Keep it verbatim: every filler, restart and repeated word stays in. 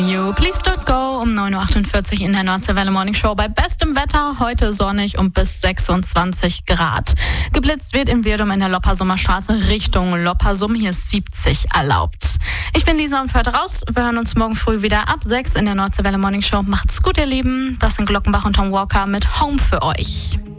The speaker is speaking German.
You Please Don't Go um neun Uhr achtundvierzig in der Nordseewelle Morning Show bei bestem Wetter. Heute sonnig und bis sechsundzwanzig Grad. Geblitzt wird in Wirdum in der Loppersummer Straße Richtung Loppersum. Hier ist siebzig erlaubt. Ich bin Lisa und für heute raus. Wir hören uns morgen früh wieder ab sechs in der Nordseewelle Morning Show. Macht's gut, ihr Lieben. Das sind Glockenbach und Tom Walker mit Home für euch.